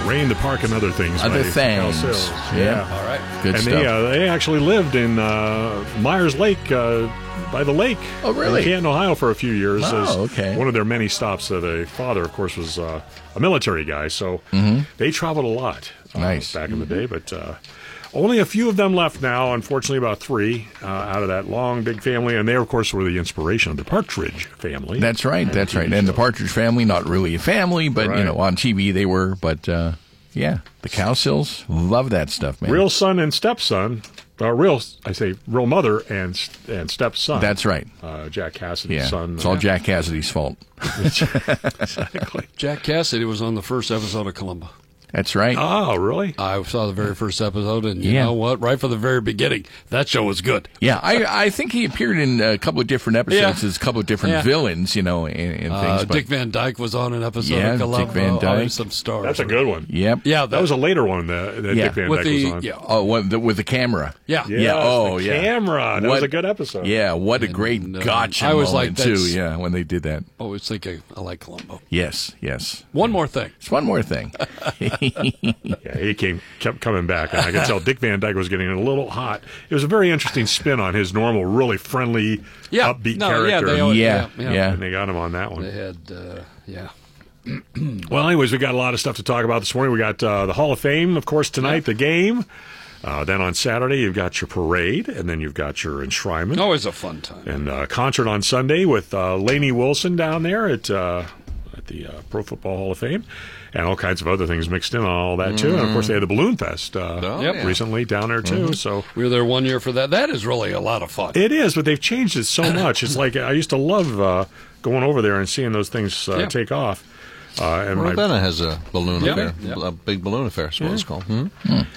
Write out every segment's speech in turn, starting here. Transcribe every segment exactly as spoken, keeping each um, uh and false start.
Rain the Park and Other Things. Other by Things. Cal Sills. Yeah. Yeah. All right. Good and stuff. they, uh, they actually lived in uh, Myers Lake, uh, by the lake. Oh, really? In Canton, Ohio for a few years. Oh, as okay. One of their many stops. Uh, the father, of course, was uh, a military guy, so Mm-hmm. they traveled a lot uh, Nice. back in the day. But uh, only a few of them left now, unfortunately, about three uh, out of that long, big family. And they, of course, were the inspiration of the Partridge Family. That's right. That's right. And the Partridge Family, not really a family, but, Right. you know, on T V they were. But, uh, yeah, the Cowsills, love that stuff, man. Real son and stepson. Uh, real, I say, real mother and and stepson. That's right. Uh, Jack Cassidy's Yeah, son. it's all Jack Cassidy's fault. Exactly. Jack Cassidy was on the first episode of Columbo. That's right. Oh, really? I saw the very first episode, and you Yeah. know what? Right from the very beginning, that show was good. Yeah, I I think he appeared in a couple of different episodes Yeah. as a couple of different Yeah. villains, you know, and, and things. Uh, but, Dick Van Dyke was on an episode Yeah, of Columbo. Dick Van Oh, Dyke. there's some stars. That's a good one. Yep. Yeah, That was a later one that, that Yeah. Dick Van with Dyke the was on. yeah, Oh, what, the, with the camera. yeah. Yes, Yeah, oh, the yeah. camera. That What- was a good episode. Yeah, what a great And, uh, gotcha I was like, moment, too, that's- yeah, when they did that. Always think I, I like Columbo. Yes, yes. One more thing. There's one more thing. Yeah, he came kept coming back, and I could tell Dick Van Dyke was getting a little hot. It was a very interesting spin on his normal, really friendly, Yeah, upbeat no, character. yeah, they always, Yeah, yeah, yeah. And they got him on that one. They had, uh, yeah. Well, anyways, we got a lot of stuff to talk about this morning. We got uh, the Hall of Fame, of course, tonight, the game. Uh, then on Saturday, you've got your parade, and then you've got your enshrinement. Always a fun time. And uh, concert on Sunday with uh, Lainey Wilson down there at uh, at the uh, Pro Football Hall of Fame, and all kinds of other things mixed in on all that too. And of course, they had the Balloon Fest uh, Oh, Yep. yeah. recently down there too. So We were there one year for that. That is really a lot of fun. it is, but they've changed it so much. It's like I used to love uh, going over there and seeing those things uh, Yeah. take off. Uh, and my Ravenna has a balloon Yep. affair, Yep. a big balloon affair. Is what it's called. Hmm?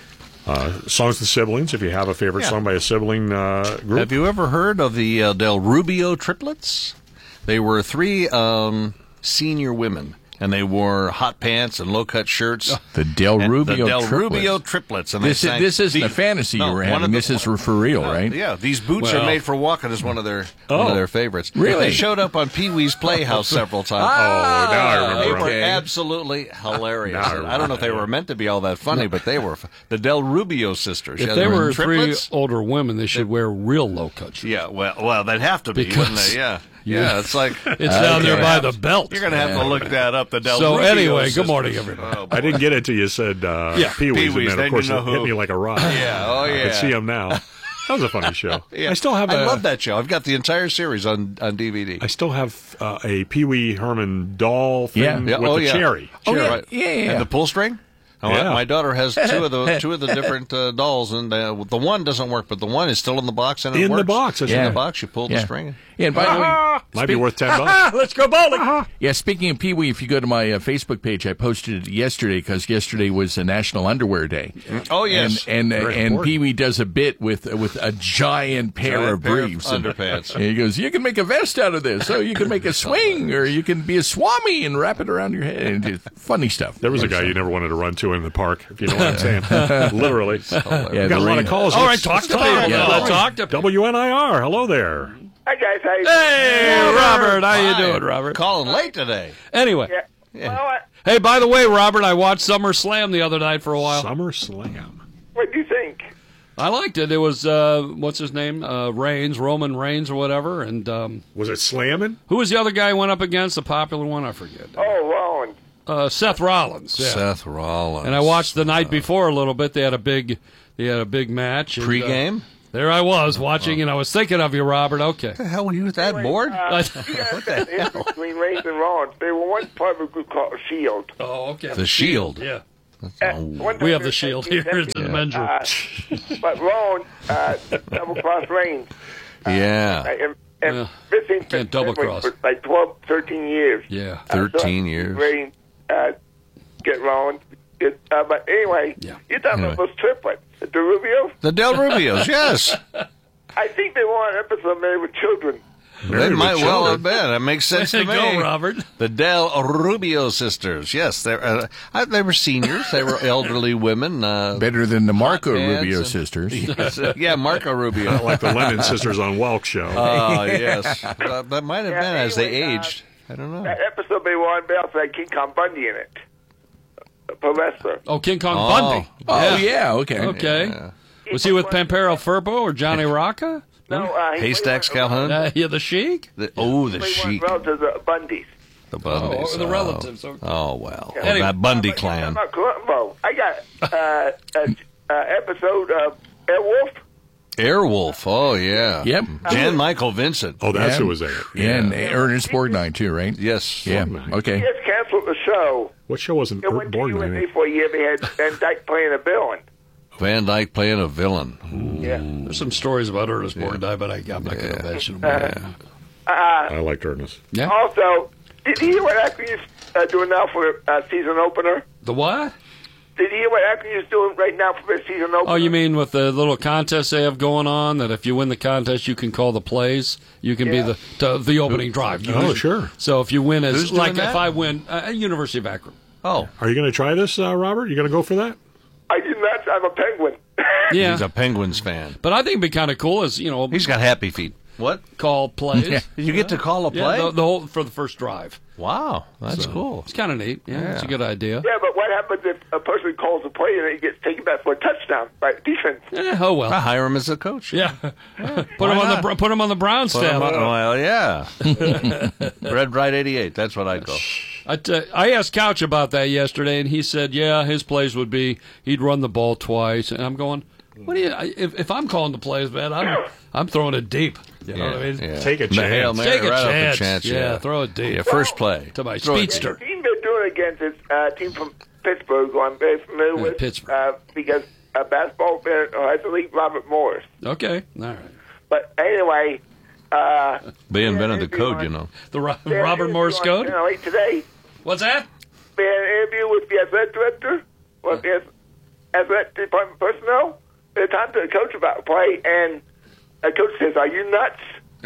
uh, songs of the siblings. If you have a favorite Yeah. song by a sibling uh, group, Have you ever heard of the uh, Del Rubio triplets? They were three um, senior women, and they wore hot pants and low-cut shirts. The Del And Rubio the Del triplets. Rubio triplets. And This, they is, sang, this isn't a "These-" fantasy No, you were one having. of the- This is for, for real, Uh, right? Yeah, these boots Well- are made for walking is one of their one Oh. of their favorites. Really? They showed up on Pee Wee's Playhouse several times. Oh, now I remember They them. were Okay. absolutely hilarious. Now I remember I don't know if they were meant to be all that funny, but they were. f- The Del Rubio sisters. If Yeah, they they were triplets. three older women, they should wear real low cut shirts. Yeah, well, well, they'd have to be, Because- wouldn't they? Yeah, yeah. It's like It's down there Okay. by the belt. you're going to have Yeah. to look that up. The Del So Rubio anyway, good sisters. morning, everybody. Oh, I didn't get it till you said uh, Yeah, Pee Wee's, Pee-wee's, and then then of course you know it hit who. me like a rock. Yeah, oh I yeah. could see him now. That was a funny show. Yeah. I still have. I a- love that show. I've got the entire series on on D V D. I still have uh, a Pee Wee Herman doll thing Yeah. Yeah, with oh, the yeah. cherry. Oh, yeah, Right. yeah, yeah. And the pull string. Oh, Yeah. my, my daughter has two of the two of the different uh, dolls, and uh, the one doesn't work, but the one is still in the box and it In the works. box, in isn't the it? box. You pull the Yeah. string. Yeah, and by the way, Might be worth ten bucks. Let's go bowling. yeah, speaking of Pee Wee, if you go to my uh, Facebook page, I posted it yesterday because yesterday was a National Underwear Day. Oh yes, And and, Very and important. Pee Wee does a bit with with a giant pair Giant of pair of briefs, and- underpants. And he goes, "You can make a vest out of this. So you can make a swing, or you can be a swami and wrap it around your head." And just funny stuff. There was a Funny guy stuff. you never wanted to run to in the park, if you know what I'm saying. Literally. Yeah, We got the a lot of ring. calls. All right, Let's- talk let's to people. Yeah. Let's talk to people. W N I R. Hello there. Hi guys, how you Hey, Robert, how you Hi. doing, Robert? Calling late today. Anyway, Yeah. Well, I, hey, by the way, Robert, I watched Summer Slam the other night for a while. Summer Slam. what do you think? I liked it. It was uh, what's his name, uh, Reigns, Roman Reigns, or whatever. And um, Was it slamming? who was the other guy who went up against the popular one? I forget. Oh, Rowan. Uh, Seth Rollins. Yeah. Seth Rollins. And I watched the night before a little bit. They had a big, they had a big match. and, uh, Pre-game? there I was watching, and I was thinking of you, Robert. Okay. What the hell were you that bored? Uh, you guys got the difference between Reigns and Rollins. They were one part of a group called Shield. Oh, okay. The Shield. Yeah. Uh, one We time have they the Shield said- here. It's in the men's room. Uh, but Rowan uh, double crossed Reigns. Yeah. Uh, and and Yeah. missing Can't double-cross. for like twelve, thirteen years. Yeah. Uh, so thirteen years. Reigns uh, get Rowan. Get, uh, but anyway, Yeah. you're talking Anyway. about those triplets. The Rubios? The Del Rubios, yes. I think they want an episode made with children. They Married with might well children. have been. That makes sense There to you me. go, Robert. The Del Rubio sisters. Yes, they uh, uh, they were seniors. They were elderly women. Uh, Better than the Marco pants Rubio and- sisters. yes, uh, yeah, Marco Rubio. Like the Lennon sisters on Welk show. Oh, yes. Uh, that might have Yeah, been as they anyway, uh, aged. I don't know. That episode they won, they also had King Kong Bundy in it. pro wrestler. Oh, King Kong Oh. Bundy. Oh, yeah, okay. Okay. Was he with Pampero Firpo or Johnny Rocca? No, uh, he Haystacks played one- Calhoun? Uh, yeah, the Sheik? The, oh, the played one Sheik. relative to the Bundys. The Bundys. or the oh. relatives. Okay. Oh, well. Yeah. Oh, Anyway. that Bundy I'm clan. not Columbo. I got uh, a, uh, episode of Airwolf. Airwolf. Oh, yeah. Yep. Jan Michael Vincent. Oh, that's Yeah. who was there. Yeah, and Ernest Borgnine, too, right? Yes. Yeah, Borgnine. okay. He just canceled the show. What show wasn't It went to U S Borgnine? A for a year. They had Van Dyke playing a villain. Van Dyke playing a villain. Yeah. There's some stories about Ernest Borgnine, but I, I'm not going to mention Uh, them. I liked Ernest. Yeah. Also, did you hear what Acme uh, doing now for uh, season opener? The what? Did you hear what Acme is doing right now for their season opener? Oh, you mean with the little contest they have going on, that if you win the contest, you can call the plays? You can be Yeah. the to, the opening drive. You Oh, can- sure. So if you win as, Who's doing like that? if I win, uh, University of Akron. Oh, Are you going to try this, uh, Robert? You going to go for that? I do not. I'm a penguin. Yeah. he's a Penguins fan. But I think it'd be kind of cool as, you know, He's got happy feet. What? call plays. Yeah. You get to call a Yeah, play? the, the whole for the first drive. Wow, that's cool. It's kind of neat. Yeah, it's a good idea. Yeah, but what happens if a person calls a play and it gets taken back for a touchdown by defense? Eh, oh I well. hire him as a coach. Yeah. put him on the not? Br- put him on the Brown Put him staff. on- well, yeah. Red Bright eighty-eight. That's what I'd go. I, t- I asked Couch about that yesterday, and he said, yeah, his plays would be he'd run the ball twice. And I'm going, what do you? I, if, if I'm calling the plays, man, I'm I'm throwing it deep. You know what I mean? yeah. Take a The Hail chance. Mary, Take a right off chance. the chance. Yeah, throw it deep. Yeah, first play. To my Throw it speedster. The team they're doing against is a team from Pittsburgh, who I'm very familiar Yeah, with. Pittsburgh. Uh, because a basketball player has to leave Robert Morris. Okay, all right. But anyway, uh, They invented the interview code, on- you know. The Ro- they had an Robert interview Morse on code. Channel eight today. What's that? They had an interview with the athletic director, with the athletic department personnel. They're talking to the coach about play, and the coach says, "Are you nuts?"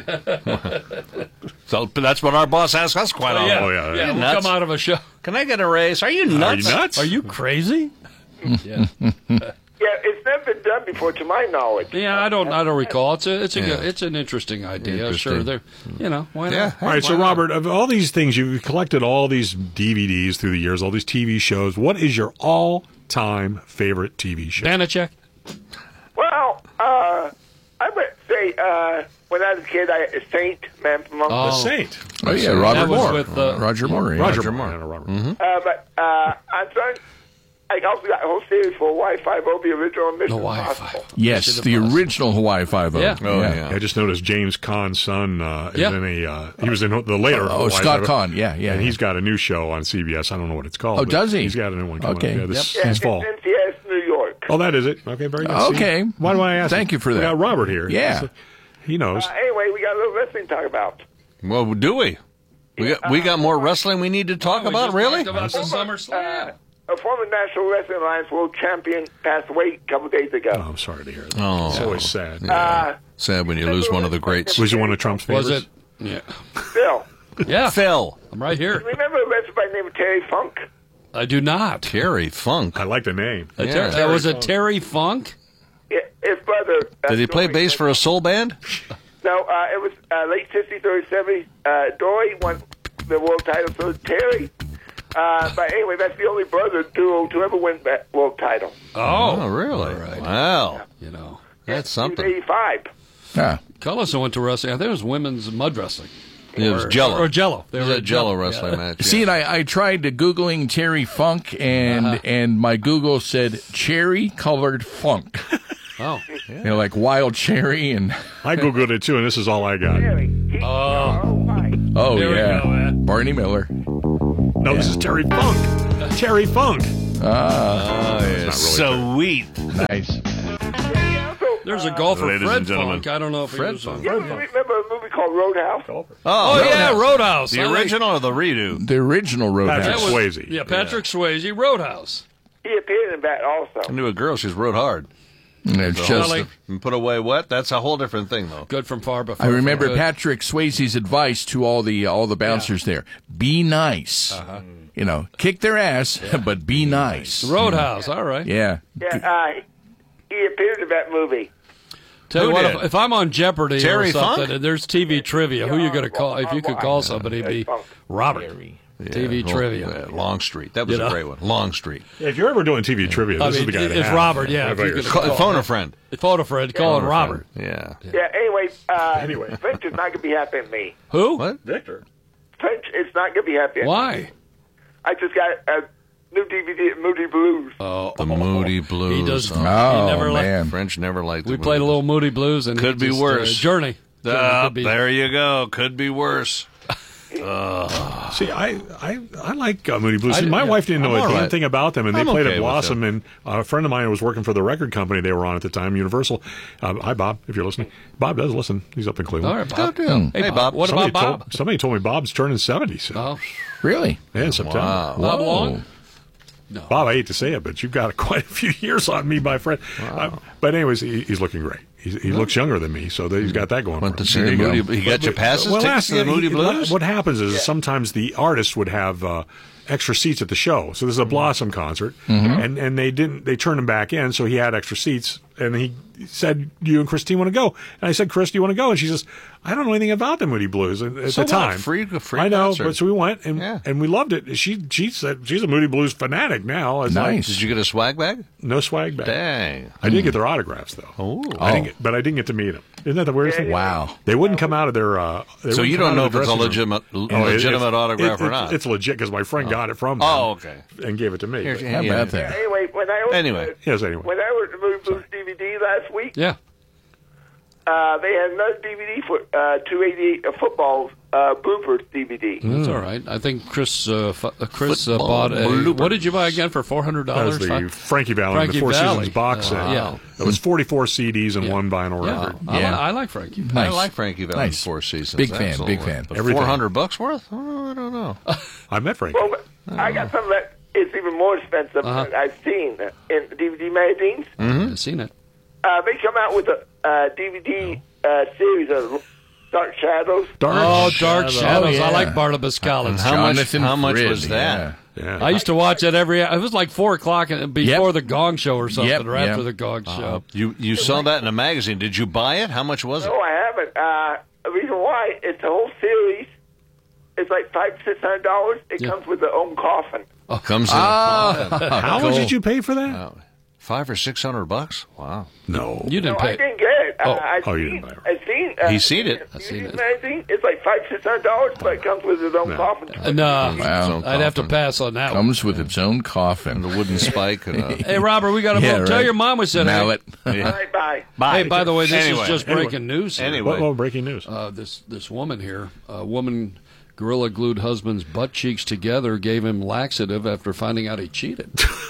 So that's what our boss asks us quite often. yeah, Oh, yeah. yeah. You We'll nuts? come out of a show. Can I get a raise? Are you Are nuts? you nuts? Are you crazy? yeah. Yeah, it's never been done before, to my knowledge. Yeah, I don't. I don't recall. It's a. It's a. Yeah. Good, it's an interesting idea. Interesting. Sure. There. You know. Why not? Yeah. All right, so Why not? Robert, of all these things, you've collected all these D V Ds through the years, all these T V shows. What is your all-time favorite T V show? Banachek. Well, uh, I would say uh, when I was a kid, I Saint Man from Uncle. Oh. The Saint. Oh, yeah, Robert That was Moore. with, uh, Roger Moore. yeah. Roger, Roger Moore. Moore. Yeah, Robert. Uh, but uh, I'm trying. I also got a whole series for Hawaii Five-O, the original Mission Hawaii Impossible. Five. Yes, Mission the Impossible. original Hawaii Five-O. Yeah. Oh, yeah. I just noticed James Caan's son uh, is Yeah. in a. Uh, he was in the later. Oh, Hawaii Scott Five-O. Caan. Yeah, yeah. And he's got a new show on C B S. I don't know what it's called. Oh, but does he? He's got a new one coming Okay. up. Yeah, this, Yeah, this it's fall. in Seattle, New York. Oh, that is it. Okay, very good. See? Okay. Why do I ask? Thank you for We that. got Robert here. Yeah. He knows. Uh, anyway, we got a little wrestling to talk about. Well, do we? We got we got more wrestling we need to talk We about. just Really? talked about the SummerSlam. Uh, a former National Wrestling Alliance World Champion passed away a couple days ago. Oh, I'm sorry to hear that. Oh. It's always sad. Uh, Sad when you lose one of the greats. Was he one of Trump's favorites? Was it? Yeah. Bill, Yeah. Phil. I'm right here. remember a wrestler by the name of Terry Funk? I do not. Terry Funk. I like the name. Uh, Yeah. Ter- that was a Terry Funk. Yeah, his brother. Uh, Did he play Dory- bass for a soul band? No, uh, it was uh, late sixties, early seventies. Uh, Dory won the world title, so Terry. Uh, but anyway, that's the only brother duo to ever win that world title. Oh, Oh, really? All right. Wow. You know. That's He was something. eighty-five. Ah, Cullison went to wrestling. I think it was women's mud wrestling. It was Or- Jello. Or Jello. They It was were a Jello wrestling match. see, and I, I tried to Googling Terry Funk, and Uh-huh. and my Google said cherry-colored funk. Oh. You know, like wild cherry and... I googled it too, and this is all I got. Terry. He, oh. why? Oh, There we yeah. go, man. Barney Miller. No, this is Terry Funk. Terry Funk. Ah, Oh, yeah. Sweet. nice. He also, There's a uh, golfer, Ladies Fred and gentlemen. Funk. I don't know if Fred he was. Funk. You ever remember a movie called Roadhouse? Oh, Oh, yeah, Roadhouse. The I like- original or the redo? The original Patrick Roadhouse. That was- Swayze. Yeah, Patrick Swayze, Roadhouse. He appeared in that also. I knew a girl. She's rode hard. And it's So just- like- and put away what? That's a whole different thing, though. Good from far before. I remember good. Patrick Swayze's advice to all the all the bouncers there: be nice. Uh-huh. You know, kick their ass, but be nice. Roadhouse. All right. Yeah. Yeah, uh, he appeared in that movie. Tell you Who what, did? if, if I'm on Jeopardy Terry or something, Funk? and there's T V trivia, who you going to call? If you could call somebody, it'd be Funk. Robert. T V well, trivia. yeah, Longstreet. That was You a know? great one. Longstreet. Yeah, if you're ever doing T V trivia, this I is mean, the guy to it's have. Robert, yeah, What if you about could- yours? Call, phone a friend. Photo friend, call it Phone a Robert. friend. Yeah. Yeah. Anyway, uh, Anyway. French is not going to be happy at me. Who? What? Victor. French is not going to be happy at me. Why? I just got a new D V D, Moody Blues. Oh, The Moody Blues. He does. Oh, he Oh, never let- man. French never liked We the played a Moody little Moody Blues, and Could he be just, worse. Uh, Journey. Journey Ah, could be- there you go. Could be worse. See, I, I, I like uh, Moody Blues. I See, my didn't- wife didn't know I'm a all damn right. thing about them, and they I'm played okay at with Blossom. And uh, a friend of mine who was working for the record company they were on at the time, Universal. Um, hi, Bob, if you're listening. Bob does listen. He's up in Cleveland. All right, Bob. Good Hey, Hey, Bob. Bob. What somebody about Bob? Told, somebody told me Bob's turning seventy. So. Oh, Really? Yeah, in September. Wow. Bob Whoa. Long? Bob, I hate to say it, but you've got quite a few years on me, my friend. Uh, but anyways, he, he's looking great. He, he looks younger than me, so that he's got that going Went for to him. see the There you Moody. He got your passes, Well, tickets last to the year, Moody he- Blues. What happens is sometimes the artist would have uh, extra seats at the show. So this is a Blossom concert, and and they didn't they turned him back in, so he had extra seats, and he said, "You and Christine want to go?" And I said, "Chris, do you want to go?" And she says, "I don't know anything about the Moody Blues at, at So the what? time." Free- free I know, concert. but so we went and Yeah. and we loved it. She she said she's a Moody Blues fanatic now. It's like, Nice. Did you get a swag bag? no swag back. Dang. I did get their autographs though. Oh. I didn't Oh. get, but I didn't get to meet them. Isn't that the weirdest thing? Wow. They wouldn't come out of their. Uh, they So wouldn't you come don't out know of if the it's a dressing room. legitimate, Oh, it- legitimate it- autograph it- or it- not. It's legit because my friend got it from them. Oh, okay. And gave it to me. Here's- But- How Yeah. about that? Anyway, when I was Anyway. yes, anyway. when I was at the Moody Blues D V D last week, Yeah. uh, they had another D V D for uh, two eighty-eight uh, football uh, bloopers D V D. That's all right. I think Chris uh, f- uh, Chris uh, Football bought a. bloopers. What did you buy again for four hundred That was dollars? the Frankie Valli, Frankie the Four Valli. Seasons box set. Uh, yeah. It was forty-four C Ds and Yeah. one vinyl Yeah, record. I, Yeah. li- I like Frankie. I Nice. like Frankie Valli Nice. Four Seasons. Big fan, Absolutely. big fan. But Everything. four hundred bucks worth? Oh, I don't know. I met Frankie. Well, but I got something that is even more expensive Uh-huh. that I've seen in D V D magazines. I've seen it. Uh, they come out with a uh, D V D uh, series of Dark Shadows. Dark Oh, Dark Shadows. yeah. I like Barnabas Collins. How much- Jonathan how much Frid, was that? yeah. Yeah. I used to watch it every. It was like four o'clock and- before Yep. the Gong Show or something, Yep, or after yep. the Gong Show. You you saw that in a magazine. Did you buy it? How much was it? No, I haven't. Uh, the reason why it's a whole series. It's like five six hundred dollars. It Yeah. comes with their own coffin. Comes in. Ah. a coffin. How much did you pay for that? Wow. Five or six hundred bucks? Wow. No. You No, didn't I pay. didn't get it. Oh. Uh, I've Oh, you seen, didn't buy it. I've seen. Uh, He's seen it. I've seen it. Magazine. It's like five six hundred dollars, but it comes with its own No. coffin. Uh, No, Wow. I'd have to pass on that one. Comes with its own coffin. The wooden spike. And a, Hey, Robert, we got to Yeah, vote. Tell right. your mom we said hey. Mallet. All right, bye. Bye. Hey, by the way, this Anyway, is just anyway. breaking news. here. Anyway. What, what breaking news? Uh, this this woman here, a woman gorilla glued husband's butt cheeks together, gave him laxative after finding out he cheated.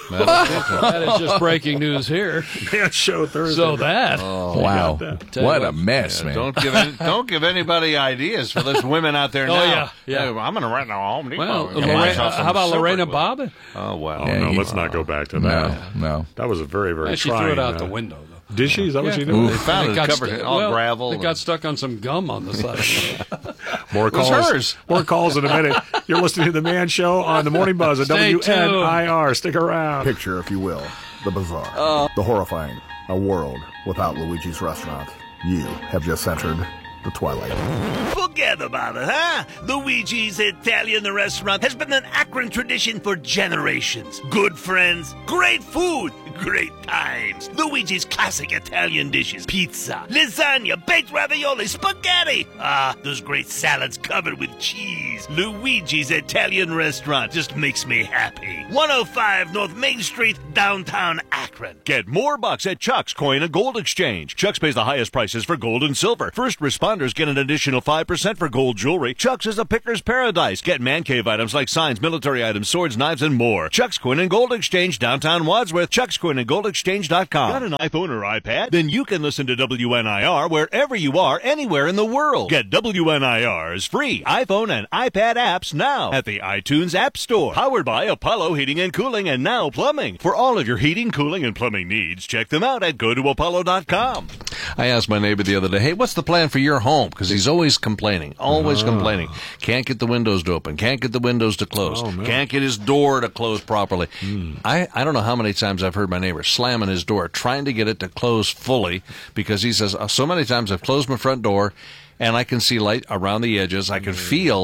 That is just breaking news here. Man show Thursday. So that. Wow. that. Tell you What what. a mess, man. Don't give any, don't give anybody ideas for those women out there Oh, now. yeah, yeah. Hey, I'm going to rent a Home Depot. Well, and get Lorraine, myself uh, some how about silver Lorena glue. Bob? Oh well. Oh, Yeah, no, he- let's not go back to No, that. no. That was a very, very Yeah, she trying. threw it out the uh, window, though. Did she? Is that what she did? They found It it got covered stu- in all well, gravel. It and- got stuck on some gum on the side. More was calls. hers. More calls in a minute. You're listening to the Man Show on the Morning Buzz at Stay W N I R. Stick around. Picture, if you will, the bizarre, the horrifying, a world without Luigi's Restaurant. You have just entered the twilight. Forget about it, huh? Luigi's Italian Restaurant has been an Akron tradition for generations. Good friends, great food, great times. Luigi's classic Italian dishes: pizza, lasagna, baked ravioli, spaghetti. Ah, those great salads covered with cheese. Luigi's Italian Restaurant just makes me happy. one oh five North Main Street, downtown Akron. Get more bucks at Chuck's Coin and Gold Exchange. Chuck's pays the highest prices for gold and silver. First responders get an additional five percent for gold jewelry. Chuck's is a picker's paradise. Get man cave items like signs, military items, swords, knives, and more. Chuck's Coin and Gold Exchange, downtown Wadsworth. Chuck's Coin and Gold Exchange dot com. Got an iPhone or iPad? Then you can listen to W N I R wherever you are, anywhere in the world. Get W N I R's free iPhone and iPad apps now at the iTunes App Store. Powered by Apollo Heating and Cooling and Now Plumbing. For all of your heating, cooling, and plumbing needs, check them out at go to apollo dot com. I asked my neighbor the other day, hey, what's the plan for your home? Because he's always complaining, always complaining. Can't get the windows to open, can't get the windows to close, Oh, man. can't get his door to close properly. I, I don't know how many times I've heard my neighbor slamming his door, trying to get it to close fully, because he says, "Uh, so many times I've closed my front door, and I can see light around the edges. I can feel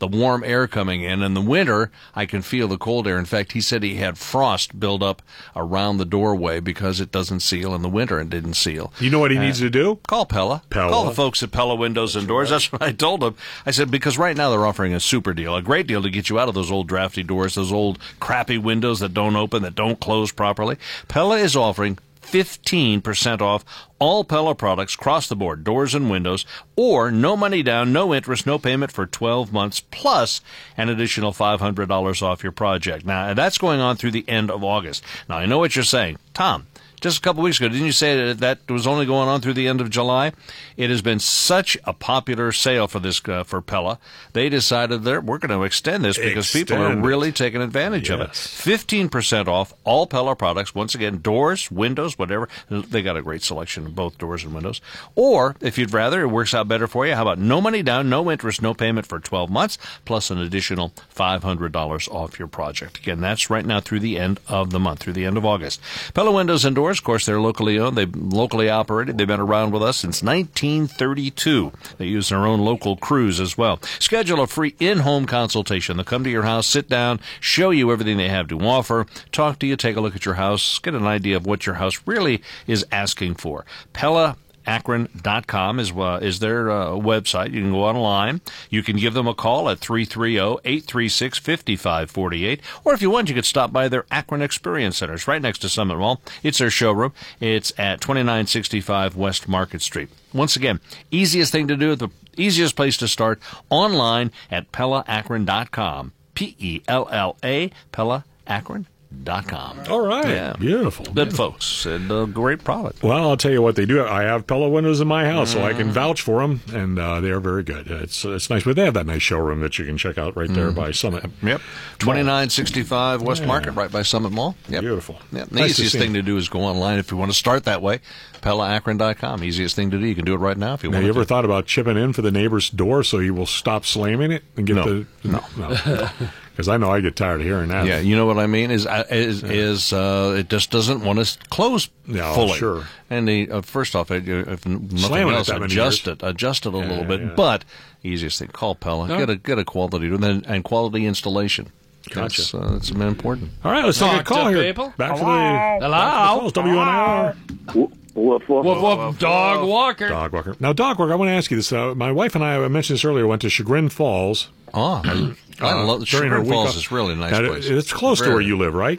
the warm air coming in. In the winter, I can feel the cold air. In fact, he said he had frost build up around the doorway because it doesn't seal in the winter and didn't seal. You know what he needs to do? Call Pella. Pella. Call the folks at Pella Windows and Doors. That's what I told him. I said, because right now they're offering a super deal, a great deal to get you out of those old drafty doors, those old crappy windows that don't open, that don't close properly. Pella is offering fifteen percent off all Pella products across the board, doors and windows, or no money down, no interest, no payment for twelve months, plus an additional five hundred dollars off your project. Now, that's going on through the end of August. Now, I know what you're saying. Tom, just a couple weeks ago, didn't you say that that was only going on through the end of July? It has been such a popular sale for this uh, for Pella. They decided that we're going to extend this because Extend people are it. really taking advantage of it. Yes. fifteen percent off all Pella products. Once again, doors, windows, whatever. They got a great selection of both doors and windows. Or, if you'd rather, it works out better for you. How about no money down, no interest, no payment for twelve months, plus an additional five hundred dollars off your project. Again, that's right now through the end of the month, through the end of August. Pella Windows and Doors, of course, they're locally owned. They've locally operated. They've been around with us since nineteen thirty-two. They use their own local crews as well. Schedule a free in-home consultation. They'll come to your house, sit down, show you everything they have to offer, talk to you, take a look at your house, get an idea of what your house really is asking for. Pella Akron dot com is uh, is their uh, website. You can go online. You can give them a call at three three zero, eight three six, five five four eight. Or if you want, you could stop by their Akron Experience Center. It's right next to Summit Mall. It's their showroom. It's at twenty-nine sixty-five West Market Street. Once again, easiest thing to do, the easiest place to start, online at Pella Akron dot com. P E L L A, Pella Akron dot com. All right. Yeah. Beautiful. Good Beautiful. folks and a great product. Well, I'll tell you what they do. I have Pella windows in my house, so I can vouch for them, and uh, they are very good. It's it's nice, but they have that nice showroom that you can check out right there by Summit. Yep. twenty-nine sixty-five West Market, right by Summit Mall. Yep. Beautiful. Yep. The Nice to easiest see thing them. to do is go online if you want to start that way. Pella Akron dot com. Easiest thing to do. You can do it right now if you Now, want you to. ever thought about chipping in for the neighbor's door so he will stop slamming it and get No. the no no because I know I get tired of hearing that. Yeah, you know what I mean. Is is is uh, it just doesn't want to close No, fully. sure. And the, uh, first off, if if nothing Slamming it else, that many adjust years. it, adjust it a little bit. yeah. But easiest thing, call Pella. No. Get a get a quality and, and quality installation. Gotcha. That's, uh, that's important. All right, let's take a Talk call to here. people. Back to the Hello? calls, W N I R. Woof, woof, Woof, woof, dog walker. Dog Walker. Now, Dog Walker, I want to ask you this. Uh, my wife and I, I mentioned this earlier, went to Chagrin Falls. Oh, I, I uh, love during our Chagrin week Falls. off. Is really a nice Now, place. It's close to where Really. you live, right?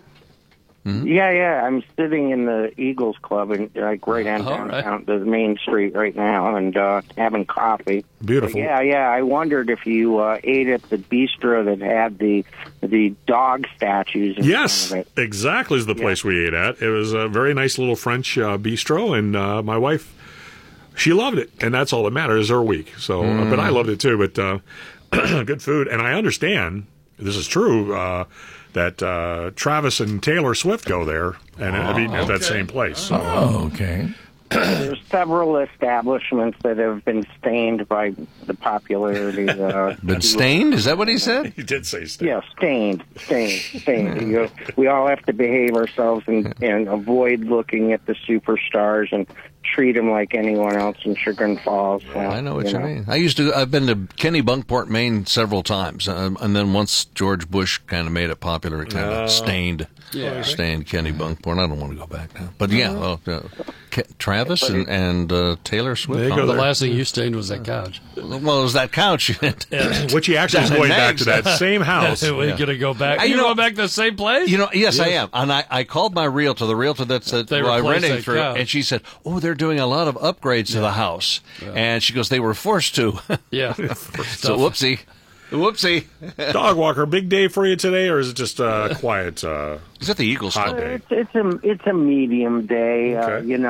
Yeah, yeah. I'm sitting in the Eagles Club, and like right on All right. downtown, the main street right now, and uh, having coffee. Beautiful. But yeah, yeah. I wondered if you uh, ate at the bistro that had the the dog statues. In Yes, front of it. exactly is the place we ate at. It was a very nice little French uh, bistro, and uh, my wife, she loved it, and that's all that matters. Her week. So, uh, but I loved it too. But uh, good food, and I understand this is true. Uh, that uh, Travis and Taylor Swift go there and have eaten at that same place. So, Oh, okay. There's several establishments that have been stained by the popularity. Uh, Been stained? Is that what he said? he did say steak. Yeah, stained, stained, stained. You know, we all have to behave ourselves and, and avoid looking at the superstars and treat them like anyone else in Chagrin Falls. Uh, I know what you, mean. I used to. I've been to Kenny Bunkport, Maine, several times, um, and then once George Bush kind of made it popular, it kind of stained, Yeah. stained Kenny Bunkport. I don't want to go back now, but yeah, well, uh, Ke- Travis and, and uh, Taylor Swift. They go huh? The there. last thing you stained was that couch. Well, it was that couch. Which he actually is Down in going back to Meggs. that same house. We're going to go back. Uh, You, you know- going back to the same place? You know, yes, I am. And I, I called my realtor, the realtor that's uh, They well, I replaced renting that through, couch. and she said, "Oh, they're doing a lot of upgrades to the house." And she goes, "They were forced to." yeah. So whoopsie, whoopsie. Dog Walker, big day for you today, or is it just uh, quiet? Uh, Is that the Eagles Hot Club? day. It's, it's a it's a medium day. Uh, Okay. you know.